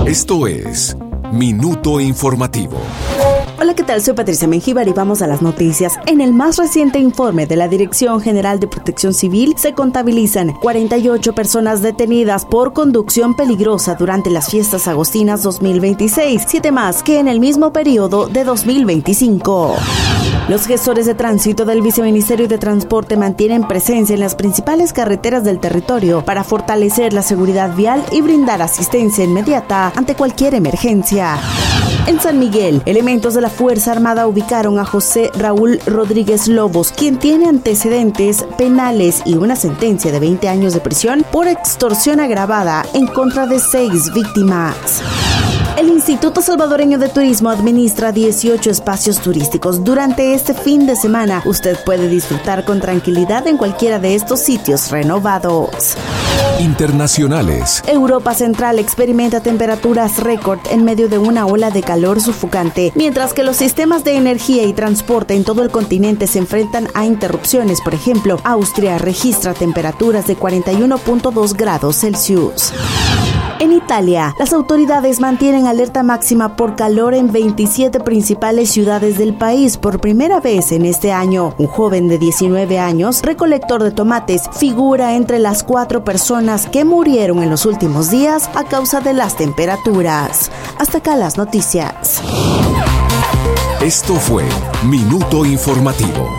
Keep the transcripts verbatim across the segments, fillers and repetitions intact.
Esto es Minuto Informativo. Hola, ¿qué tal? Soy Patricia Mengíbar y vamos a las noticias. En el más reciente informe de la Dirección General de Protección Civil se contabilizan cuarenta y ocho personas detenidas por conducción peligrosa durante las fiestas agostinas dos mil veintiséis, siete más que en el mismo periodo de dos mil veinticinco. Los gestores de tránsito del Viceministerio de Transporte mantienen presencia en las principales carreteras del territorio para fortalecer la seguridad vial y brindar asistencia inmediata ante cualquier emergencia. En San Miguel, elementos de la Fuerza Armada ubicaron a José Raúl Rodríguez Lobos, quien tiene antecedentes penales y una sentencia de veinte años de prisión por extorsión agravada en contra de seis víctimas. El Instituto Salvadoreño de Turismo administra dieciocho espacios turísticos. Durante este fin de semana, usted puede disfrutar con tranquilidad en cualquiera de estos sitios renovados. Internacionales. Europa Central experimenta temperaturas récord en medio de una ola de calor sofocante, mientras que los sistemas de energía y transporte en todo el continente se enfrentan a interrupciones. Por ejemplo, Austria registra temperaturas de cuarenta y uno punto dos grados Celsius. En Italia, las autoridades mantienen alerta máxima por calor en veintisiete principales ciudades del país. Por primera vez en este año, un joven de diecinueve años, recolector de tomates, figura entre las cuatro personas que murieron en los últimos días a causa de las temperaturas. Hasta acá las noticias. Esto fue Minuto Informativo.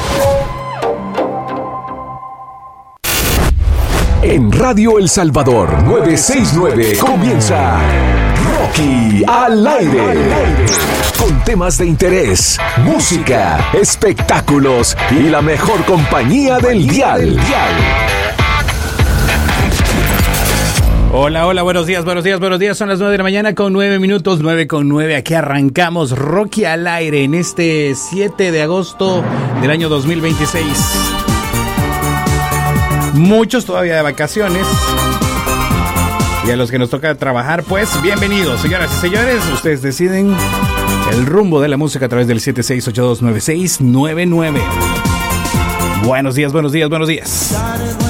En Radio El Salvador novecientos sesenta y nueve comienza Rocky al aire. Con temas de interés, música, espectáculos y la mejor compañía del dial. Hola, hola, buenos días, buenos días, buenos días. Son las nueve de la mañana con nueve minutos, nueve con nueve. Aquí arrancamos Rocky al aire en este siete de agosto del año dos mil veintiséis. Muchos todavía de vacaciones. Y a los que nos toca trabajar, pues bienvenidos, señoras y señores. Ustedes deciden el rumbo de la música a través del siete seis ocho dos nueve seis nueve nueve. Buenos días, buenos días, buenos días.